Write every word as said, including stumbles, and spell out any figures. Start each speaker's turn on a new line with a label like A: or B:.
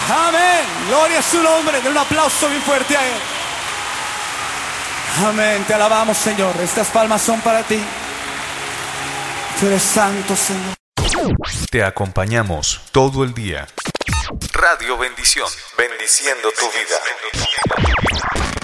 A: Amén. Gloria a su nombre. Den un aplauso bien fuerte a Él. Amén. Te alabamos, Señor. Estas palmas son para ti. Tú eres santo, Señor.
B: Te acompañamos todo el día. Radio Bendición, bendiciendo tu vida.